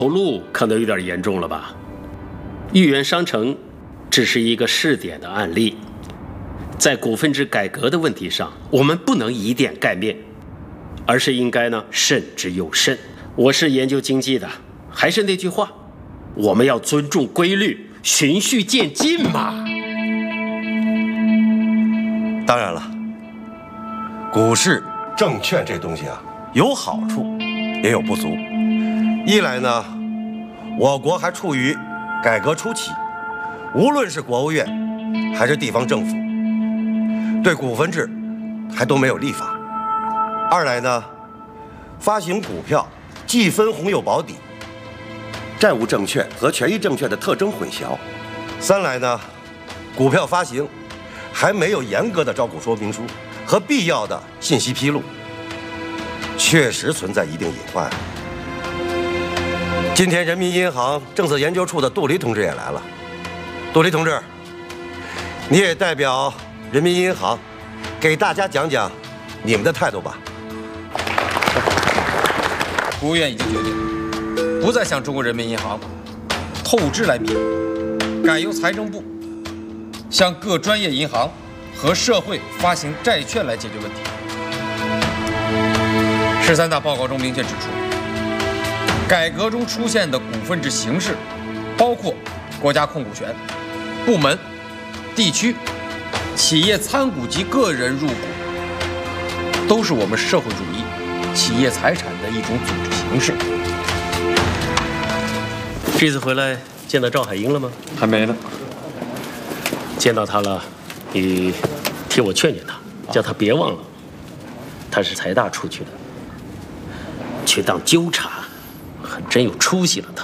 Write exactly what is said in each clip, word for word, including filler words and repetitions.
投路可能有点严重了吧？豫园商城只是一个试点的案例，在股份制改革的问题上，我们不能以点盖面，而是应该呢慎之又慎。我是研究经济的，还是那句话，我们要尊重规律，循序渐进嘛。 当然了，股市证券这东西啊，有好处，也有不足。一来呢，我国还处于改革初期，无论是国务院还是地方政府，对股份制还都没有立法。二来呢，发行股票既分红又保底，债务证券和权益证券的特征混淆。三来呢，股票发行还没有严格的招股说明书和必要的信息披露，确实存在一定隐患。今天人民银行政策研究处的杜黎同志也来了。杜黎同志，你也代表人民银行给大家讲讲你们的态度吧。 国务院已经决定，不再向中国人民银行透支来弥补，改由财政部向各专业银行和社会发行债券来解决问题。十三大报告中明确指出，改革中出现的股份制形式，包括国家控股权、部门、地区、企业参股及个人入股，都是我们社会主义企业财产的一种组织形式。 这次回来见到赵海英了吗？ 还没呢。 见到他了，你替我劝劝他，叫他别忘了，他是财大出去的，去当纠察，还真有出息了他。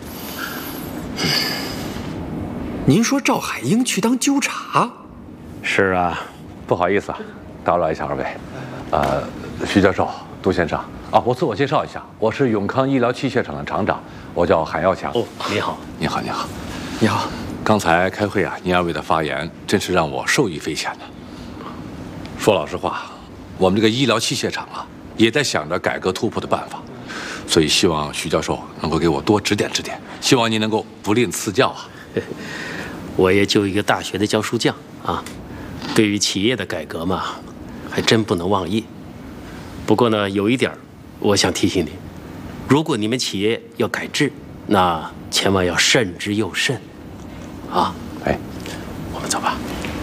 您说赵海英去当纠察？ 是啊，不好意思啊，打扰一下二位。呃，徐教授、杜先生啊，我自我介绍一下，我是永康医疗器械厂的厂长，我叫韩耀强。 哦，你好， 你好，你好， 你好。 刚才开会啊，您二位的发言真是让我受益匪浅呢。说老实话，我们这个医疗器械厂啊，也在想着改革突破的办法，所以希望徐教授能够给我多指点指点，希望您能够不吝赐教啊。 我也就一个大学的教书匠啊，对于企业的改革嘛，还真不能忘义。不过呢，有一点我想提醒你，如果你们企业要改制，那千万要慎之又慎。啊， 哎， 我们走吧。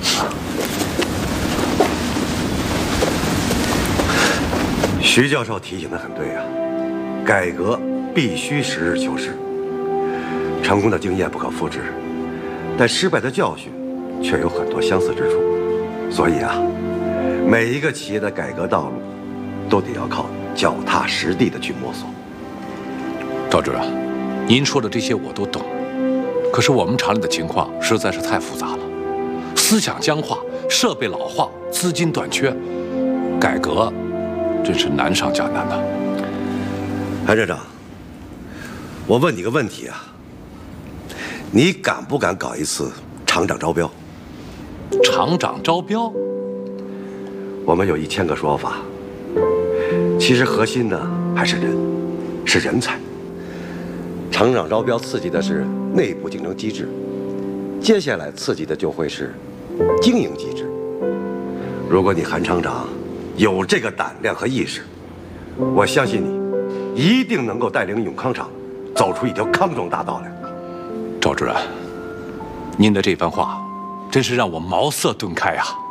徐教授提醒得很对啊，改革必须实事求是。成功的经验不可复制，但失败的教训却有很多相似之处。所以啊，每一个企业的改革道路，都得要靠脚踏实地的去摸索。 赵主任，您说的这些我都懂。可是我们厂里的情况实在是太复杂了，思想僵化，设备老化，资金短缺，改革真是难上加难呐。 韩站长，我问你个问题啊，你敢不敢搞一次厂长招标？ 厂长招标？ 我们有一千个说法，其实核心的还是人，是人才。厂长招标刺激的是内部竞争机制，接下来刺激的就会是经营机制。如果你韩厂长有这个胆量和意识，我相信你一定能够带领永康厂走出一条康庄大道来。 赵主任，您的这番话真是让我茅塞顿开啊！